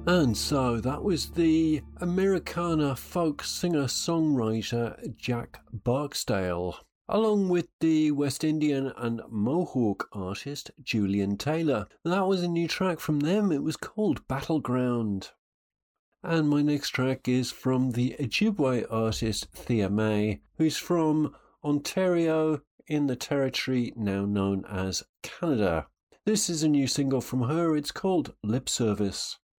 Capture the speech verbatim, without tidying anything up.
And so that was the Americana folk singer-songwriter Jack Barksdale, along with the West Indian and Mohawk artist Julian Taylor. That was a new track from them. It was called Battleground. And my next track is from the Ojibwe artist Thea May, who's from Ontario in the territory now known as Canada. This is a new single from her. It's called Lip Service.